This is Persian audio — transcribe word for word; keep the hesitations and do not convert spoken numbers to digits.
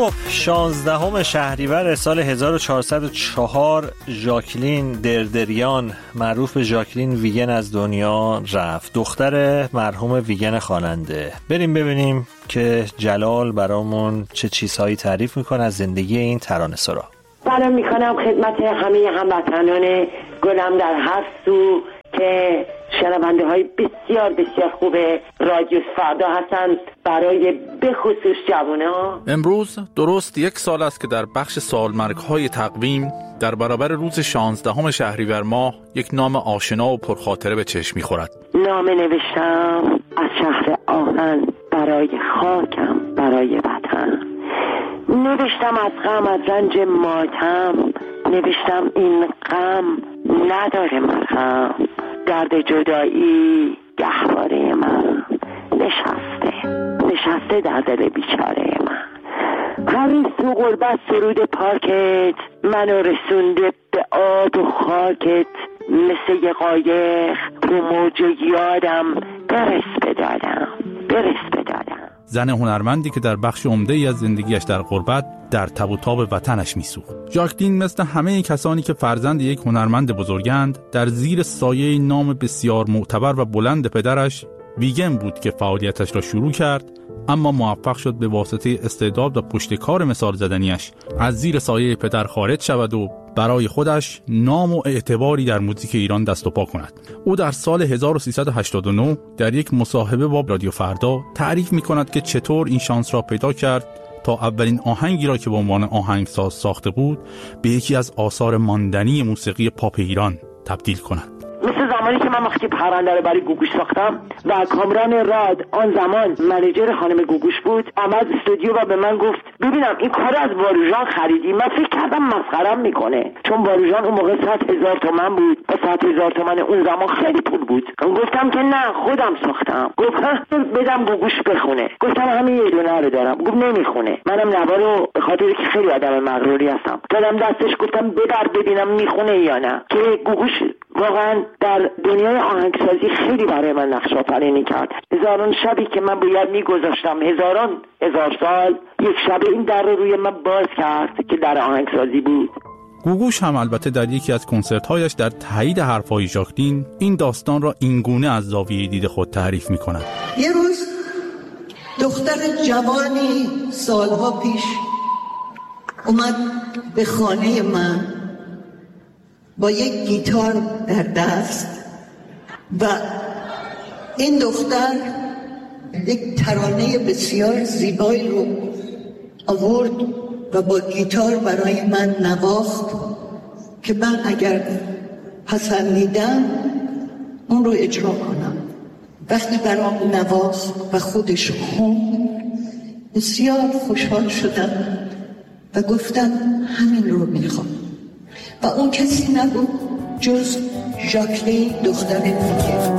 شانزدهم شهریور سال هزار و چهارصد و چهار ژاکلین دردریان معروف به ژاکلین ویگن از دنیا رفت، دختر مرحوم ویگن خواننده. بریم ببینیم که جلال برامون چه چیزهایی تعریف میکنه از زندگی این ترانه‌سرا. سلام میکنم خدمت همه هموطنان گلم در هر سو که شنونده های بسیار بسیار خوب رادیو فردا هستند، برای بخصوص جوانان. امروز درست یک سال است که در بخش سالمرگ های تقویم در برابر روز شانزدهم شهریور ماه یک نام آشنا و پرخاطره به چشم می‌خورد. نامه نوشتم از شهر آهن برای خاکم، برای وطن. نوشتم از غم، از رنج ماتم. نوشتم این غم نداره مرهم. درد جدایی گهواره من نشسته نشسته در دل بیچاره من. هر سو غربت سرود پاکت منو رسونده به آب و خاکت. مثل یه قایق تو موج یادم برس بدادم برس بدادم. زن هنرمندی که در بخش عمده‌ای از زندگیش در غربت در تب و تاب وطنش میسوخت. ژاکلین مثل همه کسانی که فرزند یک هنرمند بزرگند در زیر سایه نام بسیار معتبر و بلند پدرش ویگن بود که فعالیتش را شروع کرد، اما موفق شد به واسطه استعداد و پشتکار مثال زدنیش از زیر سایه پدر خارج شود و برای خودش نام و اعتباری در موزیک ایران دست و پا کند. او در سال هزار و سیصد و هشتاد و نه در یک مصاحبه با رادیو فردا تعریف می کند که چطور این شانس را پیدا کرد تا اولین آهنگی را که به عنوان آهنگساز ساخته بود به یکی از آثار ماندنی موسیقی پاپ ایران تبدیل کند. مثل زمانی که من وقتی پرنده رو برای گوگوش ساختم و کامران راد آن زمان منیجر خانم گوگوش بود، آمد استودیو و به من گفت ببینم این کار از واروژان خریدی؟ من فکر کردم مسخرم میکنه، چون واروژان اون موقع صد هزار تومن بود و صد هزار تومن اون زمان خیلی پول بود. گفتم که نه خودم ساختم. گفت بدم گوگوش بخونه. گفتم همین یه دونه رو دارم. گفت نمیخونه. منم نوا رو به خاطر که خیلی آدم مغروری هستم دادم دستش، گفتم ببر ببینم میخونه یا نه. که گوگوش واقعا در دنیای آهنگسازی خیلی برای من نقش آفرینی کرد. هزاران شبی که من باید میگذاشتم، هزاران هزار سال، یک شب این در رو روی من باز کرد که در آهنگسازی بود. گوگوش هم البته در یکی از کنسرت‌هایش در تایید حرف‌های ژاکلین این داستان را اینگونه از زاویه دید خود تعریف می‌کند. یه روز دختر جوانی سالها پیش اومد به خانه من با یک گیتار در دست و این دختر یک ترانه بسیار زیبایی رو آورد و با گیتار برای من نواخت که من اگر پسندیدم اون رو اجرا کنم. وقتی برام نواخت و خودش خوند بسیار خوشحال شدم و گفتم همین رو میخوام. و اون کسی نبود جز ژاکلین دختر ویگن.